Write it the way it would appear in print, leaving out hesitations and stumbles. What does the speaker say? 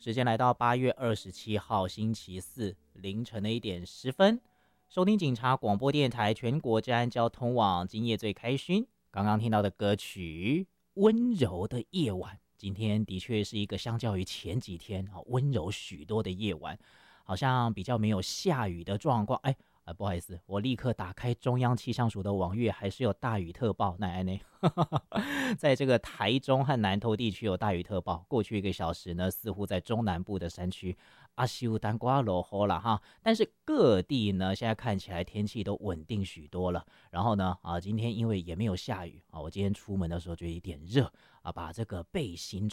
时间来到8月27号星期四凌晨的1点10分，收听警察广播电台全国治安交通网，今夜最开勋。刚刚听到的歌曲《温柔的夜晚》，今天的确是一个相较于前几天温柔许多的夜晚，好像比较没有下雨的状况。不好意思，我立刻打开中央气象署的网页，还是有大雨特报。在这个台中和南投地区有大雨特报，过去1个小时呢，似乎在中南部的山区修单瓜落雨了哈，但是各地呢现在看起来天气都稳定许多了。然后呢今天因为也没有下雨我今天出门的时候觉得有点热把这个背心